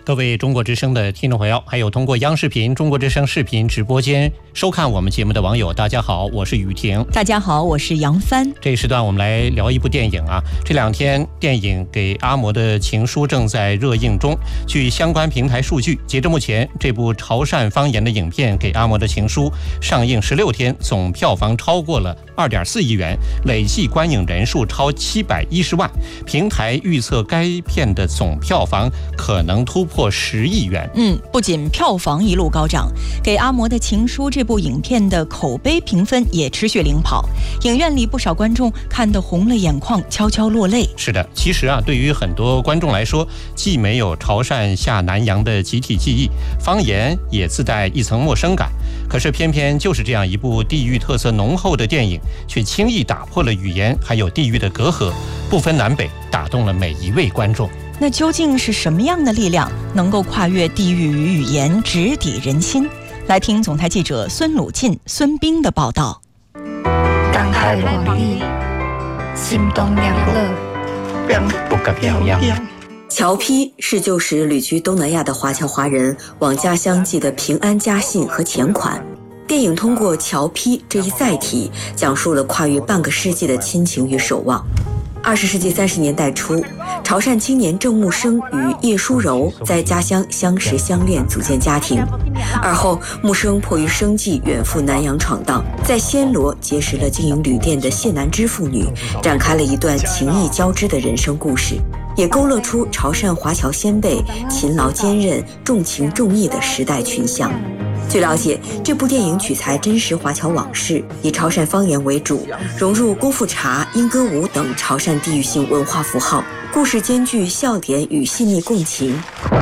各位中国之声的听众朋友，还有通过央视频、中国之声视频直播间收看我们节目的网友，大家好，我是雨婷。 大家好，我是杨帆。 这一时段我们来聊一部电影啊。这2天电影《给阿嬷的情书》正在热映中。据相关平台数据，截至目前，这部潮汕方言的影片《给阿嬷的情书》上映16天，总票房超过了2.4亿元，累计观影人数超710万。平台预测该片的总票房可能突破10亿元。 不仅票房一路高涨，给阿嬷的情书这部影片的口碑评分也持续领跑，影院里不少观众看得红了眼眶，悄悄落泪。 是的，其实对于很多观众来说，既没有潮汕下南洋的集体记忆，方言也自带一层陌生感。可是偏偏就是这样一部地域特色浓厚的电影，却轻易打破了语言还有地域的隔阂，不分南北，打动了每一位观众。 那究竟是什么样的力量能够跨越地域与语言，直抵人心？来听总台记者孙鲁进、孙斌的报道。 东海望你，心动两乐， 不可表扬。 侨批是旧时旅居东南亚的华侨华人往家乡寄的平安家信和钱款。电影通过侨批这一载体，讲述了跨越半个世纪的亲情与守望。20世纪30年代初，潮汕青年郑木生与叶淑柔在家乡相识相恋，组建家庭。而后，木生迫于生计远赴南洋闯荡，在暹罗结识了经营旅店的谢南枝妇女，展开了一段情谊交织的人生故事，也勾勒出潮汕华侨先辈勤劳坚韧、重情重义的时代群像。据了解，这部电影取材真实华侨往事，以潮汕方言为主，融入功夫茶、莺歌舞等潮汕地域性文化符号，故事兼具笑点与细腻共情。